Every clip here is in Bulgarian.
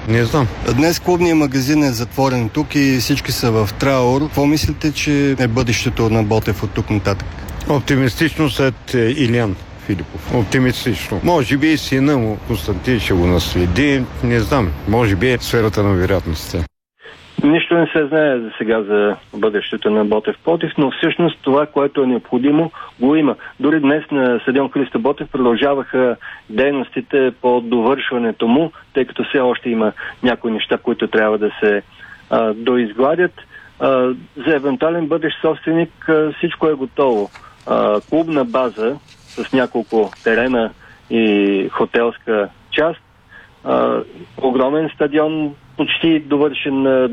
Не знам. Днес клубният магазин е затворен тук и всички са в траур. Какво мислите, че е бъдещето на Ботев от тук нататък? Оптимистично след Илиян Филипов. Оптимистично. Може би и сина му Константин ще го наследи. Не знам. Може би е сферата на вероятността. Нищо не се знае за сега за бъдещето на Ботев Пловдив, но всъщност това, което е необходимо, го има. Дори днес на стадион Христо Ботев продължаваха дейностите по довършването му, тъй като все още има някои неща, които трябва да се доизгладят. За евентуален бъдещ собственик всичко е готово. Клубна база с няколко терена и хотелска част, огромен стадион, почти довършен на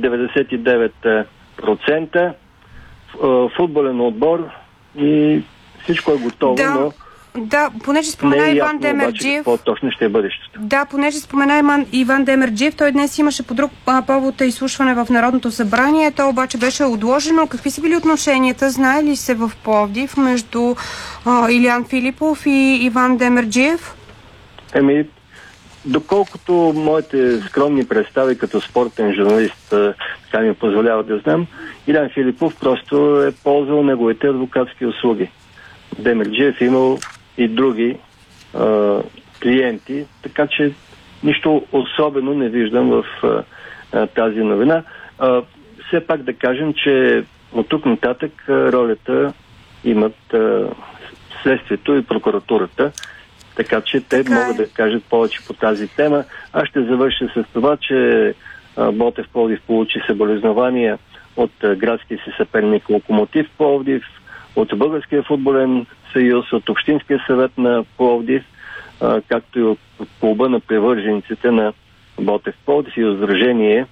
99%, футболен отбор и всичко е готово, но да, понеже спомена Иван Демерджиев. По-точно ще е бъдещето. Да, понеже спомена Иван Демерджиев, той днес имаше по друг повод изслушване в Народното събрание, то обаче беше отложено. Какви са били отношенията, знае ли се в Пловдив между Илиян Филипов и Иван Демерджиев? Доколкото моите скромни представи като спортен журналист така ми позволява да знам, Илиян Филипов просто е ползвал неговите адвокатски услуги. Демерджиев е имал и други клиенти, така че нищо особено не виждам в тази новина. Все пак да кажем, че от тук нататък ролята имат следствието и прокуратурата, така че те могат да кажат повече по тази тема. Аз ще завърша с това, че Ботев Пловдив получи съболезнования от градския си съперник Локомотив Пловдив, от Българския футболен съюз, от Общинския съвет на Пловдив, както и от клуба на привържениците на Ботев Пловдив и Сдружение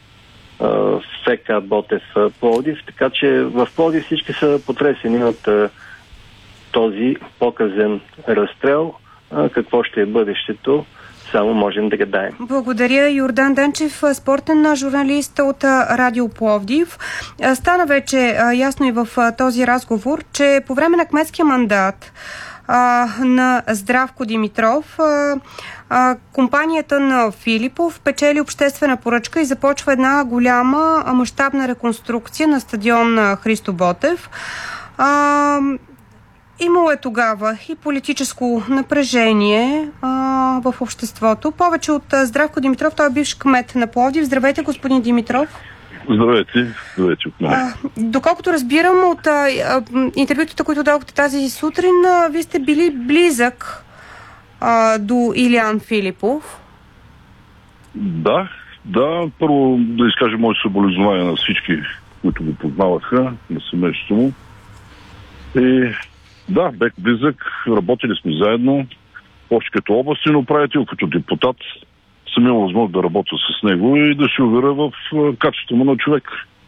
ФК Ботев Пловдив. Така че в Пловдив всички са потресени от този показен разстрел. Какво ще е бъдещето, само можем да гадаем. Благодаря. Йордан Денчев, спортен журналист от Радио Пловдив. Стана вече ясно и в този разговор, че по време на кметския мандат на Здравко Димитров компанията на Филипов печели обществена поръчка и започва една голяма мащабна реконструкция на стадион Христо Ботев. Имало е тогава и политическо напрежение в обществото. Повече от Здравко Димитров, той е бивш кмет на Пловдив. Здравейте, господин Димитров. Здравейте. Здравейте от мен. Доколкото разбирам от интервютата, които дадохте тази сутрин, вие сте били близък до Илиян Филипов. Да. Първо да изкажа моите съболезнования на всички, които го познаваха, на семейството му. И да, бях близък, работили сме заедно, още като областен управител, като депутат, съм имал възможност да работя с него и да се уверя в качеството му на човек.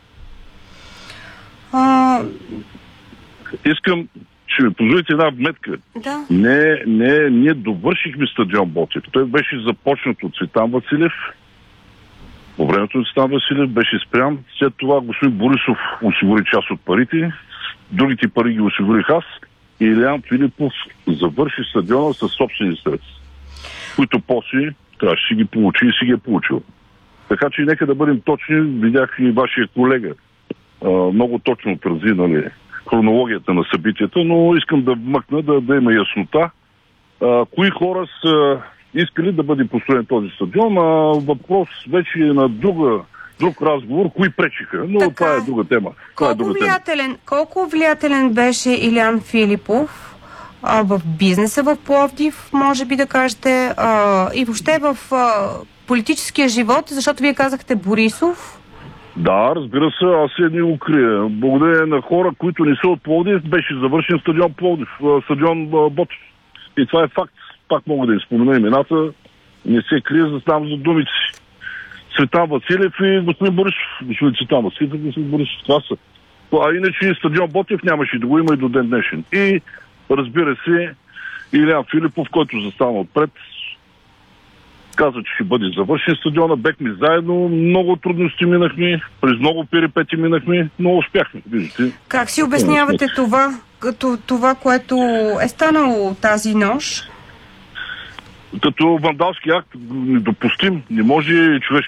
Искам, ще ми позволите една вметка. Да. Ние довършихме стадион Ботев. Той беше започнат от Цветан Василев. По времето на Цветан Василев беше спрян. След това господин Борисов осигури част от парите. Другите пари ги осигурих аз. И Илиян Филипов завърши стадиона със собствени средства, които после трябваше да ги получи и си ги е получил. Така че нека да бъдем точни. Видях и вашия колега много точно отрази хронологията на събитията, но искам да вмъкна да има яснота кои хора са искали да бъде построен този стадион. Въпрос вече е на друг разговор, кои пречиха, но така, това е друга тема. Колко влиятелен беше Илиян Филипов в бизнеса в Пловдив, може би да кажете, и въобще в политическия живот, защото вие казахте Борисов? Да, разбира се, аз не го крия. Благодарение на хора, които не са от Пловдив, беше завършен стадион Ботев. И това е факт. Пак мога да изпомена имената. Не се крия, знам за думите си. Цветан Василев и господин Борисов. Господин Цветан Василев и господин Борисов. Това са. Иначе стадион Ботев нямаше да го има и до ден днешен. И разбира се, Илиян Филипов, който застана отпред, каза, че ще бъде завършен стадиона. Бехме заедно, много трудности минахме, през много перипети минахме, но успяхме. Виждате. Как си обяснявате това, което е станало тази нощ? Като вандалски акт недопустим. Не може човешки